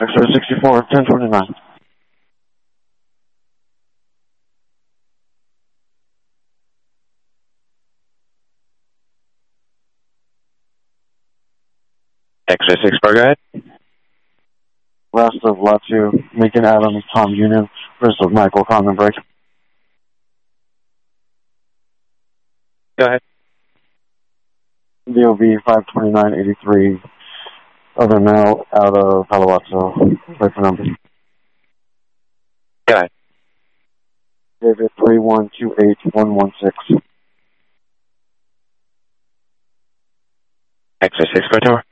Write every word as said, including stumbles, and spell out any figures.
X-ray sixty-four, ten twenty-nine. X-ray sixty-four, go ahead. Rest of Latu, Macon Adams, Tom Union, rest of Michael Common Break. Go ahead. D O B five twenty-nine eighty-three, other male out of Palo Alto. Wait for number. Go ahead. David three one two eight one one six. X-ray six, go tower.